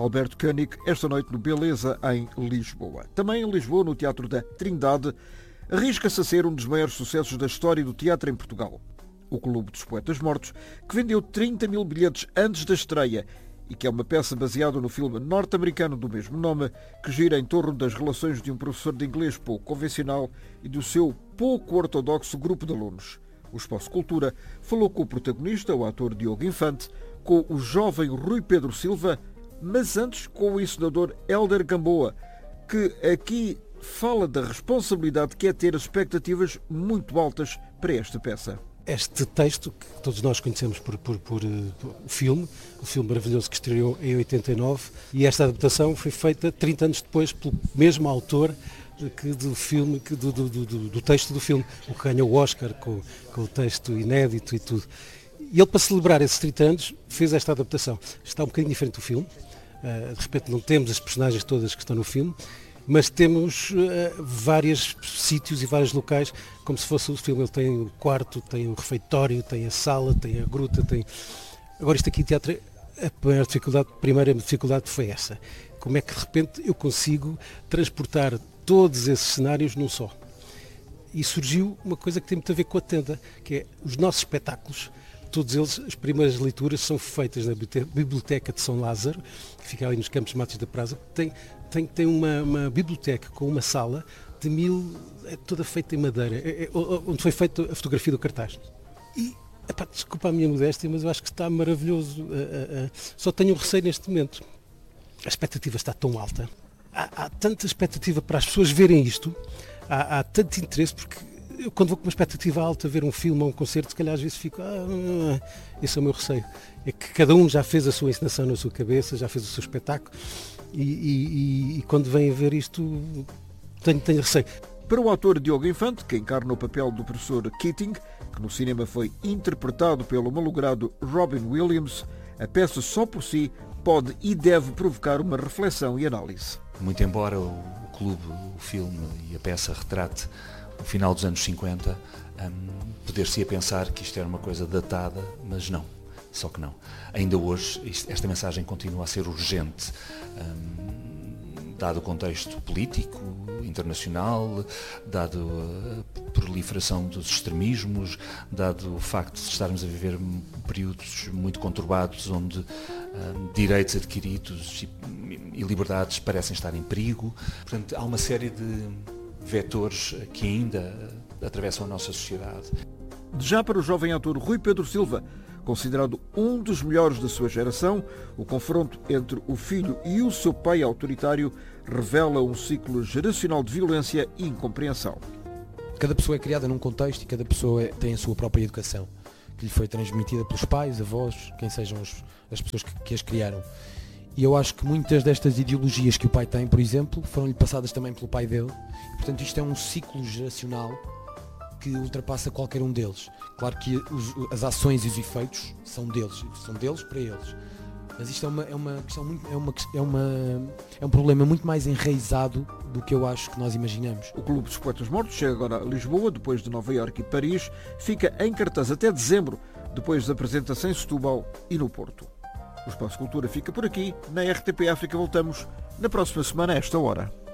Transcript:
Alberto Koenig, esta noite no Beleza, em Lisboa. Também em Lisboa, no Teatro da Trindade, arrisca-se a ser um dos maiores sucessos da história do teatro em Portugal. O Clube dos Poetas Mortos, que vendeu 30 mil bilhetes antes da estreia e que é uma peça baseada no filme norte-americano do mesmo nome, que gira em torno das relações de um professor de inglês pouco convencional e do seu pouco ortodoxo grupo de alunos. O Espaço Cultura falou com o protagonista, o ator Diogo Infante, com o jovem Rui Pedro Silva, mas antes com o encenador Hélder Gamboa, que aqui fala da responsabilidade que é ter as expectativas muito altas para esta peça. Este texto, que todos nós conhecemos por o filme maravilhoso que estreou em 89, e esta adaptação foi feita 30 anos depois pelo mesmo autor do texto do filme, o que ganhou o Oscar com o texto inédito e tudo. E ele, para celebrar esses 30 anos, fez esta adaptação. Está um bocadinho diferente do filme, de repente não temos as personagens todas que estão no filme, mas temos vários sítios e vários locais, como se fosse o filme. Ele tem o quarto, tem o refeitório, tem a sala, tem a gruta, tem... Agora isto aqui, teatro, a primeira dificuldade foi essa. Como é que de repente eu consigo transportar todos esses cenários num só? E surgiu uma coisa que tem muito a ver com a tenda, que é os nossos espetáculos. Todos eles, as primeiras leituras são feitas na Biblioteca de São Lázaro, que fica ali nos Campos Matos da Praça. Tem uma biblioteca com uma sala de toda feita em madeira, onde foi feita a fotografia do cartaz. E, desculpa a minha modéstia, mas eu acho que está maravilhoso. Só tenho um receio neste momento. A expectativa está tão alta. Há tanta expectativa para as pessoas verem isto, há tanto interesse, porque eu, quando vou com uma expectativa alta a ver um filme ou um concerto, se calhar às vezes fico, esse é o meu receio. É que cada um já fez a sua encenação na sua cabeça, já fez o seu espetáculo, e quando vem a ver isto, tenho receio. Para o ator Diogo Infante, que encarna o papel do professor Keating, que no cinema foi interpretado pelo malogrado Robin Williams, a peça só por si pode e deve provocar uma reflexão e análise. Muito embora o clube, o filme e a peça retrate o final dos anos 50, poder-se-ia pensar que isto era uma coisa datada, mas não, só que não. Ainda hoje esta mensagem continua a ser urgente, dado o contexto político, internacional, dado a proliferação dos extremismos, dado o facto de estarmos a viver períodos muito conturbados onde direitos adquiridos e liberdades parecem estar em perigo. Portanto, há uma série de vetores que ainda atravessam a nossa sociedade. Já para o jovem ator Rui Pedro Silva, considerado um dos melhores da sua geração, o confronto entre o filho e o seu pai autoritário revela um ciclo geracional de violência e incompreensão. Cada pessoa é criada num contexto e cada pessoa tem a sua própria educação, que lhe foi transmitida pelos pais, avós, quem sejam as pessoas que as criaram. E eu acho que muitas destas ideologias que o pai tem, por exemplo, foram-lhe passadas também pelo pai dele. E, portanto, isto é um ciclo geracional que ultrapassa qualquer um deles. Claro que as ações e os efeitos são deles para eles. Mas isto é um problema muito mais enraizado do que eu acho que nós imaginamos. O Clube dos Poetas Mortos chega agora a Lisboa, depois de Nova Iorque e Paris, fica em cartaz até dezembro, depois da apresentação em Setúbal e no Porto. O Espaço Cultura fica por aqui. Na RTP África voltamos na próxima semana a esta hora.